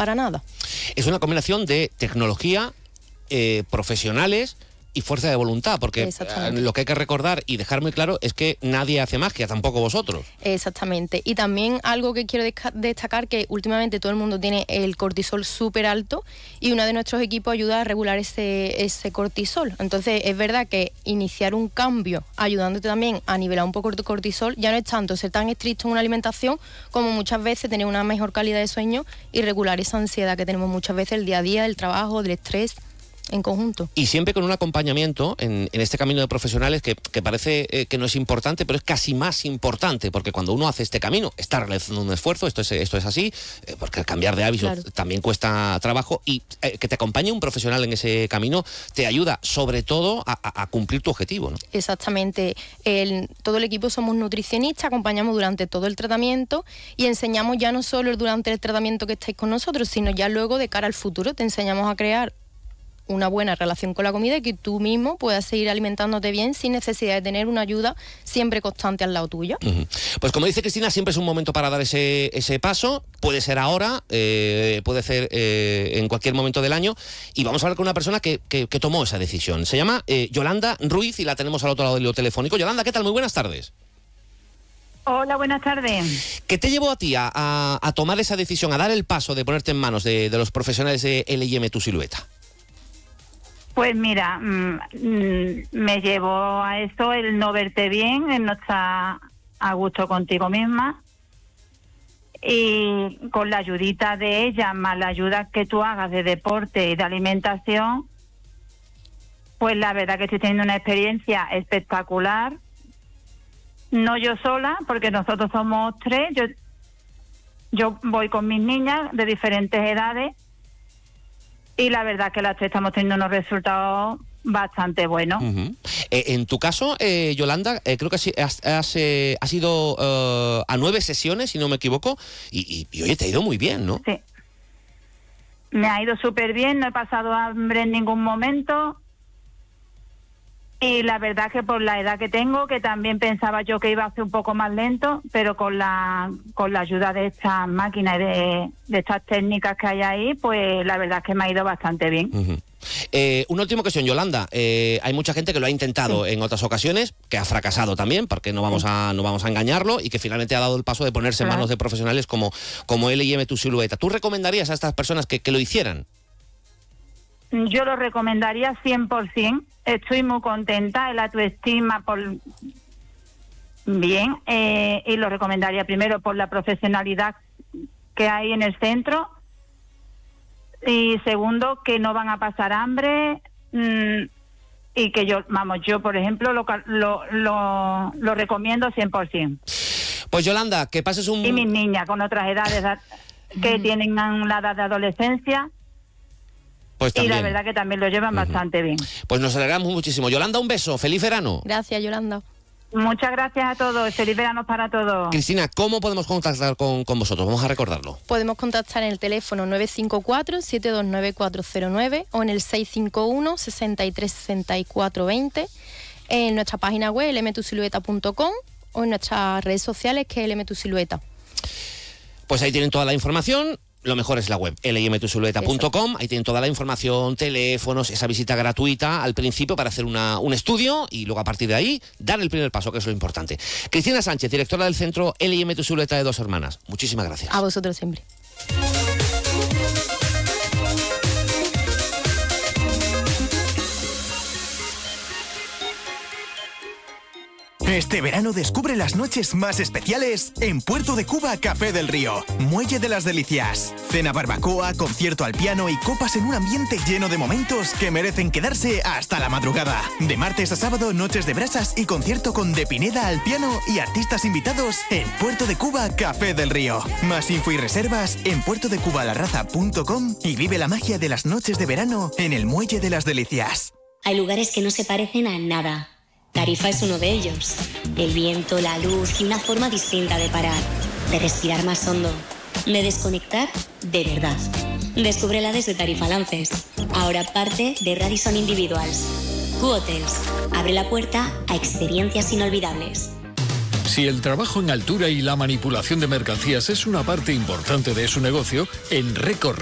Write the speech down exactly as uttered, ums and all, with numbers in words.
para nada. Es una combinación de tecnología, eh, profesionales y fuerza de voluntad, porque eh, lo que hay que recordar y dejar muy claro es que nadie hace magia, tampoco vosotros. Exactamente. Y también algo que quiero destacar, que últimamente todo el mundo tiene el cortisol súper alto y uno de nuestros equipos ayuda a regular ese, ese cortisol. Entonces es verdad que iniciar un cambio ayudándote también a nivelar un poco el cortisol ya no es tanto ser tan estricto en una alimentación como muchas veces tener una mejor calidad de sueño y regular esa ansiedad que tenemos muchas veces el día a día, del trabajo, del estrés en conjunto. Y siempre con un acompañamiento en, en este camino de profesionales que, que parece eh, que no es importante, pero es casi más importante, porque cuando uno hace este camino está realizando un esfuerzo, esto es, esto es así, eh, porque cambiar de hábitos claro. también cuesta trabajo, y eh, que te acompañe un profesional en ese camino te ayuda sobre todo a, a, a cumplir tu objetivo, ¿no? Exactamente. El, todo el equipo somos nutricionistas, acompañamos durante todo el tratamiento y enseñamos ya no solo durante el tratamiento que estáis con nosotros, sino ya luego de cara al futuro. Te enseñamos a crear una buena relación con la comida y que tú mismo puedas seguir alimentándote bien sin necesidad de tener una ayuda siempre constante al lado tuyo. Uh-huh. Pues como dice Cristina, siempre es un momento para dar ese, ese paso. Puede ser ahora, eh, puede ser eh, en cualquier momento del año, y vamos a hablar con una persona que, que, que tomó esa decisión. Se llama eh, Yolanda Ruiz y la tenemos al otro lado del hilo telefónico. Yolanda, ¿qué tal? Muy buenas tardes. Hola, buenas tardes. ¿Qué te llevó a ti a, a, a tomar esa decisión, a dar el paso de ponerte en manos de, de los profesionales de L I M Tu Silueta? Pues mira, mmm, me llevó a eso el no verte bien, el no estar a gusto contigo misma, y con la ayudita de ella, más la ayuda que tú hagas de deporte y de alimentación, pues la verdad que estoy teniendo una experiencia espectacular. No yo sola, porque nosotros somos tres, yo, yo voy con mis niñas de diferentes edades, y la verdad que las tres estamos teniendo unos resultados bastante buenos. Uh-huh. Eh, en tu caso, eh, Yolanda, eh, creo que has, has, eh, has ido uh, a nueve sesiones, si no me equivoco, y, y, y oye, te ha ido muy bien, ¿no? Sí. Me ha ido súper bien, no he pasado hambre en ningún momento. Y la verdad que por la edad que tengo, que también pensaba yo que iba a ser un poco más lento, pero con la con la ayuda de estas máquinas y de, de estas técnicas que hay ahí, pues la verdad es que me ha ido bastante bien. Uh-huh. Eh, una última cuestión, Yolanda. Eh, hay mucha gente que lo ha intentado sí. en otras ocasiones, que ha fracasado también, porque no vamos, sí. a, no vamos a engañarlo, y que finalmente ha dado el paso de ponerse claro. en manos de profesionales como, como L I M Tu Silueta. ¿Tú recomendarías a estas personas que, que lo hicieran? Yo lo recomendaría cien por ciento. Estoy muy contenta, el autoestima por bien, eh, y lo recomendaría primero por la profesionalidad que hay en el centro, y segundo, que no van a pasar hambre, mmm, y que yo, vamos, yo por ejemplo lo, lo, lo, lo recomiendo cien por ciento. Pues Yolanda, que pases un... Y mis niñas con otras edades que tienen la edad de adolescencia, pues y la verdad que también lo llevan uh-huh. bastante bien. Pues nos alegramos muchísimo. Yolanda, un beso, feliz verano. Gracias, Yolanda. Muchas gracias a todos, feliz verano para todos. Cristina, ¿cómo podemos contactar con, con vosotros? Vamos a recordarlo. Podemos contactar en el teléfono nueve cinco cuatro, siete dos nueve, cuatro cero nueve o en el seis cinco uno, seis tres, seis cuatro dos cero, en nuestra página web l m tu silueta punto com o en nuestras redes sociales, que es L M Tu Silueta. Pues ahí tienen toda la información. Lo mejor es la web, l m tu silueta punto com. Ahí tienen toda la información, teléfonos, esa visita gratuita al principio para hacer una, un estudio, y luego a partir de ahí dar el primer paso, que es lo importante. Cristina Sánchez, directora del centro L I M Tu Silueta de Dos Hermanas. Muchísimas gracias. A vosotros siempre. Este verano descubre las noches más especiales en Puerto de Cuba Café del Río, Muelle de las Delicias. Cena barbacoa, concierto al piano y copas en un ambiente lleno de momentos que merecen quedarse hasta la madrugada. De martes a sábado, noches de brasas y concierto con De Pineda al piano y artistas invitados en Puerto de Cuba Café del Río. Más info y reservas en puerto de cuba la raza punto com y vive la magia de las noches de verano en el Muelle de las Delicias. Hay lugares que no se parecen a nada. Tarifa es uno de ellos. El viento, la luz y una forma distinta de parar, de respirar más hondo, de desconectar de verdad. Descúbrela desde Tarifa Lances, ahora parte de Radisson Individuals. Q-Hotels abre la puerta a experiencias inolvidables. Si el trabajo en altura y la manipulación de mercancías es una parte importante de su negocio, en Recorre